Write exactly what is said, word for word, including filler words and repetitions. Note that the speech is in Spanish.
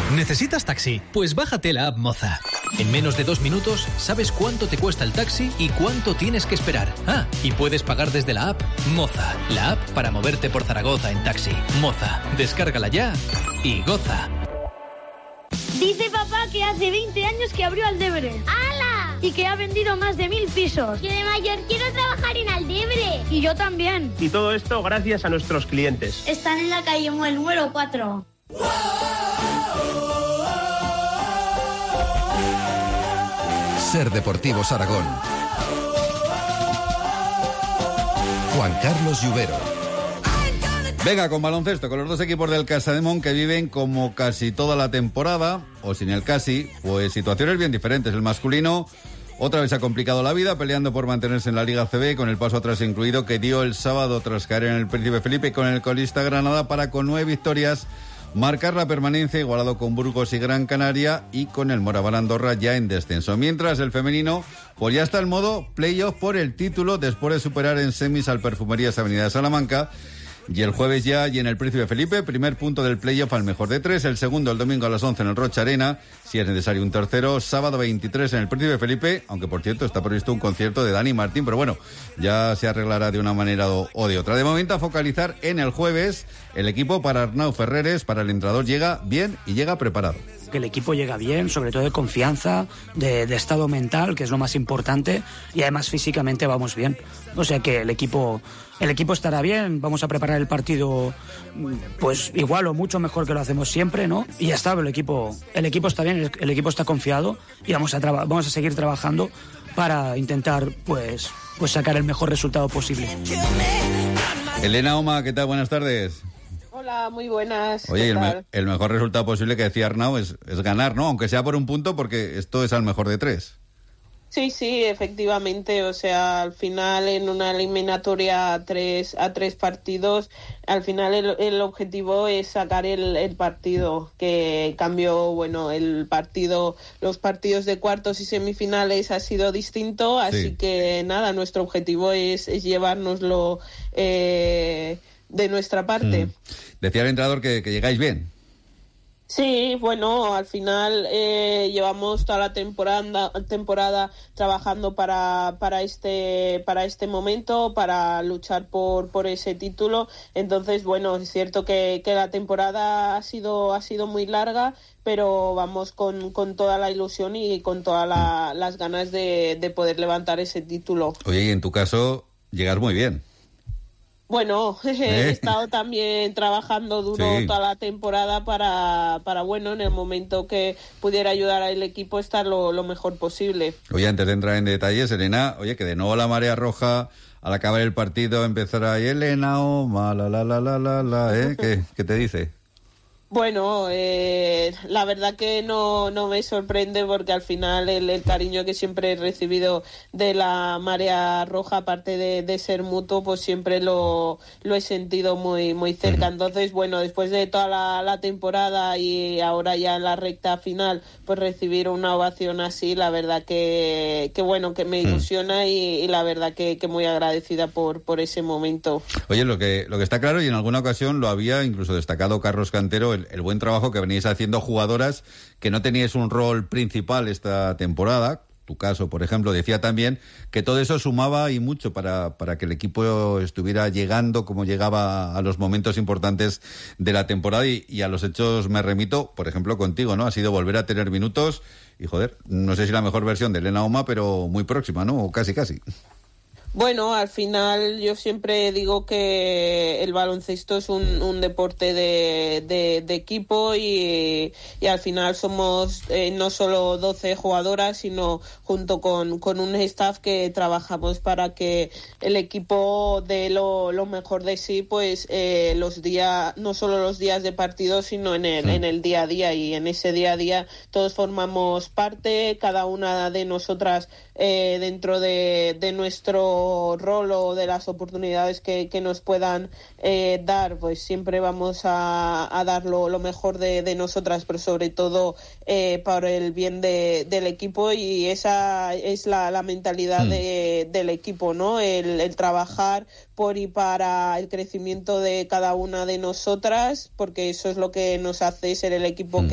¿Necesitas taxi? Pues bájate la app Moza. En menos de dos minutos sabes cuánto te cuesta el taxi y cuánto tienes que esperar. Ah, y puedes pagar desde la app Moza, la app para moverte por Zaragoza en taxi. Moza, descárgala ya y goza. Dice papá que hace veinte años que abrió Aldebre. ¡Hala! Y que ha vendido más de mil pisos. Que de mayor quiero trabajar en Aldebre. Y yo también. Y todo esto gracias a nuestros clientes. Están en la calle Muel número cuatro. Ser Deportivos Aragón. Juan Carlos Lluvero. Venga, con baloncesto, con los dos equipos del Casademón que viven como casi toda la temporada, o sin el casi, pues situaciones bien diferentes. El masculino otra vez ha complicado la vida, peleando por mantenerse en la Liga C B, con el paso atrás incluido que dio el sábado tras caer en el Príncipe Felipe con el colista Granada para, con nueve victorias, marcar la permanencia, igualado con Burgos y Gran Canaria, y con el Moraván Andorra ya en descenso. Mientras el femenino pues ya está en modo playoff por el título después de superar en semis al Perfumerías Avenida de Salamanca. Y el jueves ya, y en el Príncipe Felipe, primer punto del playoff al mejor de tres, el segundo el domingo a las once en el Rocha Arena, si es necesario un tercero, sábado veintitrés en el Príncipe Felipe, aunque por cierto está previsto un concierto de Dani Martín, pero bueno, ya se arreglará de una manera o, o de otra. De momento a focalizar en el jueves, el equipo para Arnau Ferreres, para el entrenador, llega bien y llega preparado. Que el equipo llega bien, sobre todo de confianza, de, de estado mental, que es lo más importante, y además físicamente vamos bien. O sea que el equipo, el equipo estará bien, vamos a preparar el partido pues igual o mucho mejor que lo hacemos siempre, ¿no? Y ya está, el equipo, el equipo está bien, el, el equipo está confiado y vamos a traba, vamos a seguir trabajando para intentar pues, pues sacar el mejor resultado posible. Elena Oma, ¿qué tal? Buenas tardes. Hola, muy buenas. Oye, el, me, el mejor resultado posible que decía Arnau es, es ganar, ¿no? Aunque sea por un punto, porque esto es al mejor de tres. Sí, sí, efectivamente. O sea, al final en una eliminatoria a tres, a tres partidos, al final el, el objetivo es sacar el, el partido, que en cambio, bueno, el partido, los partidos de cuartos y semifinales ha sido distinto, así sí. que nada, nuestro objetivo es, es llevárnoslo eh, de nuestra parte. Mm. Decía el entrenador que, que llegáis bien. Sí, bueno, al final eh, llevamos toda la temporada temporada trabajando para para este para este momento, para luchar por por ese título. Entonces, bueno, es cierto que, que la temporada ha sido ha sido muy larga, pero vamos con, con toda la ilusión y con todas la, las ganas de, de poder levantar ese título. Oye, y en tu caso llegas muy bien. Bueno, ¿Eh? he estado también trabajando duro sí. toda la temporada para, para, bueno, en el momento que pudiera ayudar al equipo estar lo, lo mejor posible. Oye, antes de entrar en detalles, Elena, oye, que de nuevo la marea roja, al acabar el partido, empezará ahí, Elena, oh, ma, la, la, la, la, la, la, ¿eh? ¿Qué, qué te dice? Bueno, eh, la verdad que no, no me sorprende porque al final el, el cariño que siempre he recibido de la marea roja, aparte de, de ser mutuo, pues siempre lo, lo he sentido muy, muy cerca. Entonces, bueno, después de toda la, la temporada y ahora ya en la recta final, pues recibir una ovación así, la verdad que, que bueno, que me ilusiona y, y la verdad que, que muy agradecida por, por ese momento. Oye, lo que, lo que está claro, y en alguna ocasión lo había incluso destacado Carlos Cantero, el el buen trabajo que veníais haciendo jugadoras que no teníais un rol principal esta temporada. Tu caso, por ejemplo, decía también que todo eso sumaba y mucho para, para que el equipo estuviera llegando como llegaba a los momentos importantes de la temporada y, y a los hechos me remito, por ejemplo, contigo, ¿no? Ha sido volver a tener minutos y, joder, no sé si la mejor versión de Elena Oma, pero muy próxima, ¿no? O casi, casi. Bueno, al final yo siempre digo que el baloncesto es un, un deporte de, de, de equipo y, y al final somos eh, no solo doce jugadoras, sino junto con, con un staff que trabajamos para que el equipo dé lo, lo mejor de sí, pues eh, los días, no solo los días de partido, sino en el, sí. en el día a día, y en ese día a día todos formamos parte, cada una de nosotras eh, dentro de, de nuestro rol o de las oportunidades que, que nos puedan eh, dar, pues siempre vamos a, a dar lo, lo mejor de, de nosotras, pero sobre todo eh, para el bien de, del equipo, y esa es la, la mentalidad mm. de, del equipo, ¿no? El, el trabajar por y para el crecimiento de cada una de nosotras, porque eso es lo que nos hace ser el equipo mm. que